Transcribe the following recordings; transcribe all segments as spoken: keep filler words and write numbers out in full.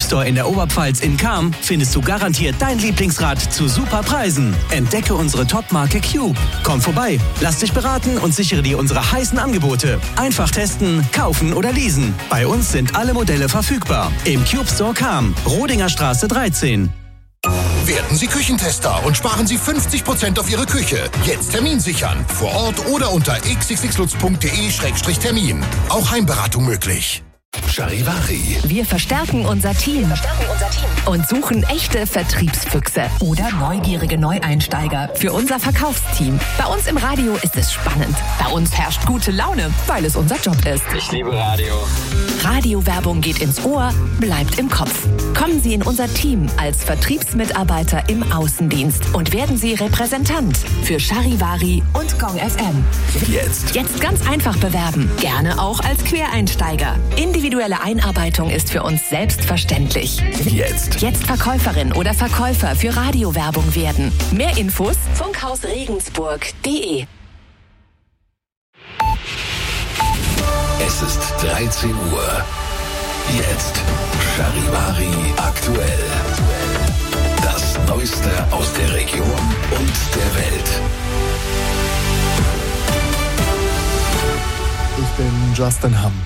Store in der Oberpfalz in Cham findest du garantiert dein Lieblingsrad zu super Preisen. Entdecke unsere Top-Marke Cube. Komm vorbei, lass dich beraten und sichere dir unsere heißen Angebote. Einfach testen, kaufen oder leasen. Bei uns sind alle Modelle verfügbar. Im Cube Store Cham, Rodinger Straße dreizehn. Werden Sie Küchentester und sparen Sie fünfzig Prozent auf Ihre Küche. Jetzt Termin sichern. Vor Ort oder unter x x x lutz punkt de Schrägstrich Termin. Auch Heimberatung möglich. Charivari. Wir verstärken unser Team. Verstärken unser Team. Und suchen echte Vertriebsfüchse oder neugierige Neueinsteiger für unser Verkaufsteam. Bei uns im Radio ist es spannend. Bei uns herrscht gute Laune, weil es unser Job ist. Ich liebe Radio. Radiowerbung geht ins Ohr, bleibt im Kopf. Kommen Sie in unser Team als Vertriebsmitarbeiter im Außendienst und werden Sie Repräsentant für Charivari und Gong F M. Jetzt. Jetzt ganz einfach bewerben. Gerne auch als Quereinsteiger. Individuelle Einarbeitung ist für uns selbstverständlich. Jetzt. Jetzt Verkäuferin oder Verkäufer für Radiowerbung werden. Mehr Infos funkhausregensburg punkt de. Es ist dreizehn Uhr. Jetzt Charivari aktuell. Das Neueste aus der Region und der Welt. Ich bin Justin Hamm.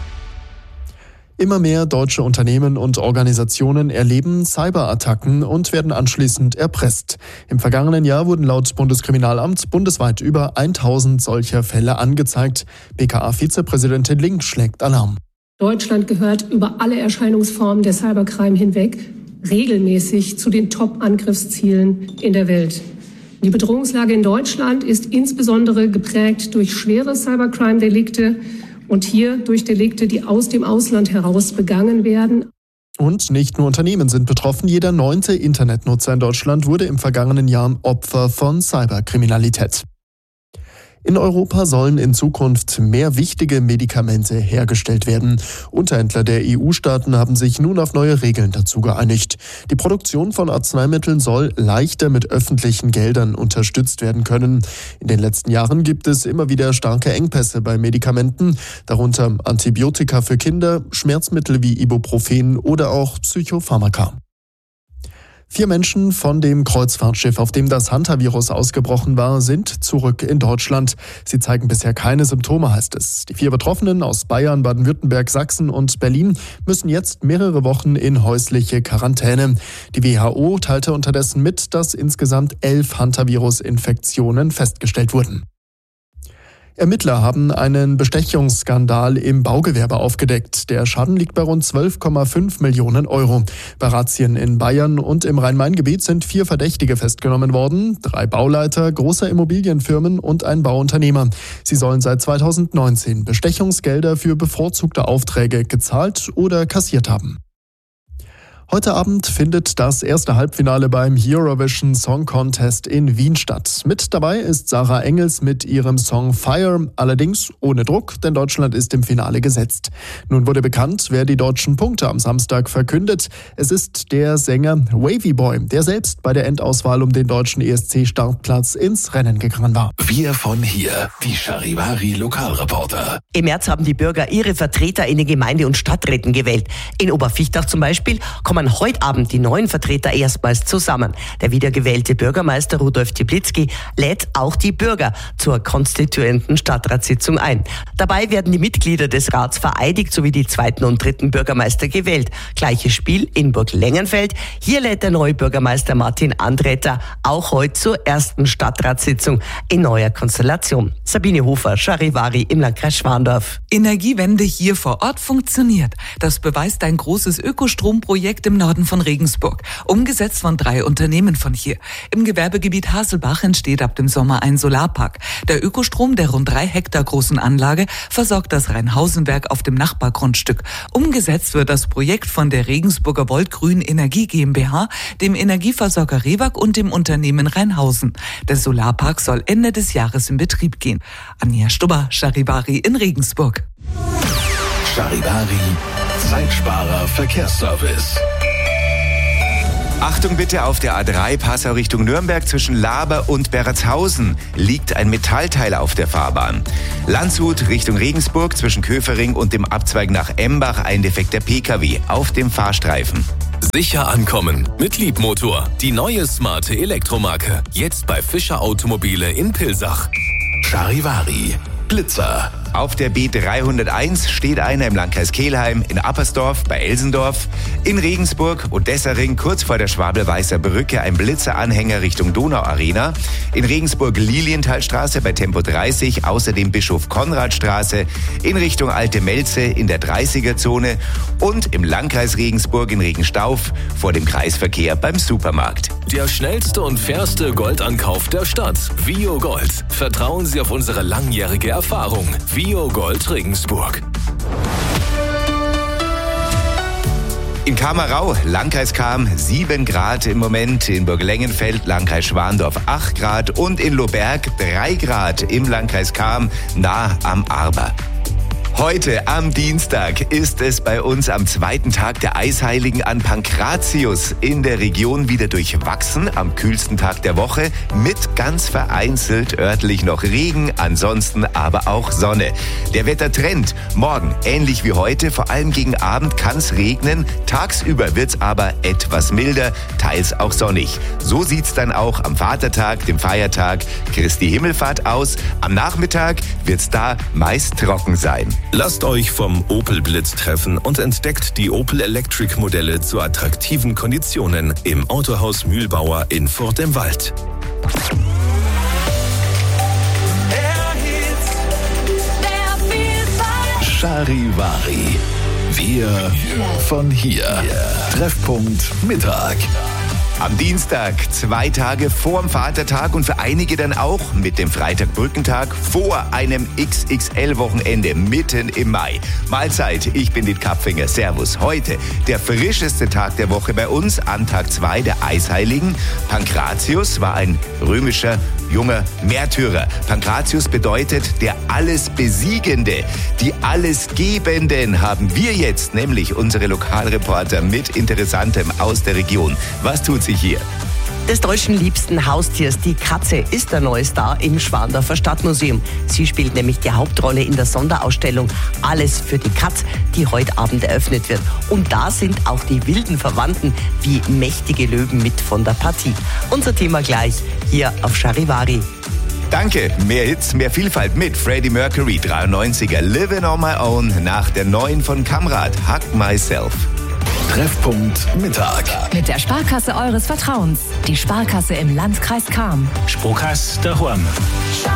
Immer mehr deutsche Unternehmen und Organisationen erleben Cyberattacken und werden anschließend erpresst. Im vergangenen Jahr wurden laut Bundeskriminalamt bundesweit über tausend solcher Fälle angezeigt. B K A-Vizepräsidentin Link schlägt Alarm. Deutschland gehört über alle Erscheinungsformen der Cybercrime hinweg regelmäßig zu den Top-Angriffszielen in der Welt. Die Bedrohungslage in Deutschland ist insbesondere geprägt durch schwere Cybercrime-Delikte und hier durch Delikte, die aus dem Ausland heraus begangen werden. Und nicht nur Unternehmen sind betroffen. Jeder neunte Internetnutzer in Deutschland wurde im vergangenen Jahr Opfer von Cyberkriminalität. In Europa sollen in Zukunft mehr wichtige Medikamente hergestellt werden. Unterhändler der E U-Staaten haben sich nun auf neue Regeln dazu geeinigt. Die Produktion von Arzneimitteln soll leichter mit öffentlichen Geldern unterstützt werden können. In den letzten Jahren gibt es immer wieder starke Engpässe bei Medikamenten, darunter Antibiotika für Kinder, Schmerzmittel wie Ibuprofen oder auch Psychopharmaka. Vier Menschen von dem Kreuzfahrtschiff, auf dem das Hantavirus ausgebrochen war, sind zurück in Deutschland. Sie zeigen bisher keine Symptome, heißt es. Die vier Betroffenen aus Bayern, Baden-Württemberg, Sachsen und Berlin müssen jetzt mehrere Wochen in häusliche Quarantäne. Die W H O teilte unterdessen mit, dass insgesamt elf Hantavirus-Infektionen festgestellt wurden. Ermittler haben einen Bestechungsskandal im Baugewerbe aufgedeckt. Der Schaden liegt bei rund zwölf Komma fünf Millionen Euro. Bei Razzien in Bayern und im Rhein-Main-Gebiet sind vier Verdächtige festgenommen worden. Drei Bauleiter großer Immobilienfirmen und ein Bauunternehmer. Sie sollen seit zweitausendneunzehn Bestechungsgelder für bevorzugte Aufträge gezahlt oder kassiert haben. Heute Abend findet das erste Halbfinale beim Eurovision Song Contest in Wien statt. Mit dabei ist Sarah Engels mit ihrem Song Fire, allerdings ohne Druck, denn Deutschland ist im Finale gesetzt. Nun wurde bekannt, wer die deutschen Punkte am Samstag verkündet. Es ist der Sänger Wavy Boy, der selbst bei der Endauswahl um den deutschen E S C-Startplatz ins Rennen gegangen war. Wir von hier, die Charivari Lokalreporter. Im März haben die Bürger ihre Vertreter in den Gemeinde- und Stadträten gewählt. In Oberfichtach zum Beispiel kommen heute Abend die neuen Vertreter erstmals zusammen. Der wiedergewählte Bürgermeister Rudolf Tieblitzky lädt auch die Bürger zur konstituierenden Stadtratssitzung ein. Dabei werden die Mitglieder des Rats vereidigt sowie die zweiten und dritten Bürgermeister gewählt. Gleiches Spiel in Burg-Lengenfeld. Hier lädt der neue Bürgermeister Martin Andretter auch heute zur ersten Stadtratssitzung in neuer Konstellation. Sabine Hofer, Charivari im Landkreis Schwandorf. Energiewende hier vor Ort funktioniert. Das beweist ein großes Ökostromprojekt im Norden von Regensburg, umgesetzt von drei Unternehmen von hier. Im Gewerbegebiet Haselbach entsteht ab dem Sommer ein Solarpark. Der Ökostrom der rund drei Hektar großen Anlage versorgt das Rheinhausenwerk auf dem Nachbargrundstück. Umgesetzt wird das Projekt von der Regensburger Volt-Grün Energie GmbH, dem Energieversorger Rewag und dem Unternehmen Rheinhausen. Der Solarpark soll Ende des Jahres in Betrieb gehen. Anja Stubber, Charivari in Regensburg. Charivari, Zeitsparer Verkehrsservice. Achtung bitte, auf der A drei Passau Richtung Nürnberg zwischen Laber und Beratshausen liegt ein Metallteil auf der Fahrbahn. Landshut Richtung Regensburg zwischen Köfering und dem Abzweig nach Embach ein defekter P K W auf dem Fahrstreifen. Sicher ankommen mit Liebmotor. Die neue smarte Elektromarke. Jetzt bei Fischer Automobile in Pilsach. Charivari. Blitzer. Auf der B dreihunderteins steht einer im Landkreis Kelheim, in Appersdorf, bei Elsendorf, in Regensburg, Odessaring, kurz vor der Schwabel-Weißer Brücke, ein Blitzeranhänger Richtung Donauarena, in Regensburg Lilienthalstraße bei Tempo dreißig, außerdem Bischof-Konrad-Straße, in Richtung Alte Melze in der dreißiger-Zone und im Landkreis Regensburg in Regenstauf vor dem Kreisverkehr beim Supermarkt. Der schnellste und fairste Goldankauf der Stadt. Vio Gold. Vertrauen Sie auf unsere langjährige Erfahrung. Vio Gold Regensburg. In Kamerau, Landkreis Cham, sieben Grad im Moment, in Burglengenfeld, Landkreis Schwandorf, acht Grad und in Lohberg, drei Grad im Landkreis Cham, nah am Arber. Heute am Dienstag ist es bei uns am zweiten Tag der Eisheiligen an Pankratius in der Region wieder durchwachsen, am kühlsten Tag der Woche, mit ganz vereinzelt örtlich noch Regen, ansonsten aber auch Sonne. Der Wettertrend, morgen ähnlich wie heute, vor allem gegen Abend kann es regnen, tagsüber wird's aber etwas milder, teils auch sonnig. So sieht's dann auch am Vatertag, dem Feiertag Christi Himmelfahrt aus. Am Nachmittag wird's da meist trocken sein. Lasst euch vom Opel Blitz treffen und entdeckt die Opel Electric Modelle zu attraktiven Konditionen im Autohaus Mühlbauer in Furt im Wald. Charivari. Wir von hier. Treffpunkt Mittag. Am Dienstag, zwei Tage vorm Vatertag und für einige dann auch mit dem Freitagbrückentag vor einem X X L-Wochenende mitten im Mai. Mahlzeit, ich bin Dit Kapfinger. Servus. Heute der frischeste Tag der Woche bei uns, an Tag zwei der Eisheiligen. Pankratius war ein römischer junger Märtyrer. Pankratius bedeutet der Allesbesiegende. Die Allesgebenden haben wir jetzt, nämlich unsere Lokalreporter mit Interessantem aus der Region. Was tut sich hier? Des deutschen liebsten Haustiers, die Katze, ist der neue Star im Schwandorfer Stadtmuseum. Sie spielt nämlich die Hauptrolle in der Sonderausstellung Alles für die Katz, die heute Abend eröffnet wird. Und da sind auch die wilden Verwandten wie mächtige Löwen mit von der Partie. Unser Thema gleich hier auf Charivari. Danke, mehr Hits, mehr Vielfalt mit Freddie Mercury, dreiundneunziger, Living on My Own, nach der neuen von Kamrat, Hug Myself. Treffpunkt Mittag. Mit der Sparkasse eures Vertrauens. Die Sparkasse im Landkreis Cham. Sparkasse daheim.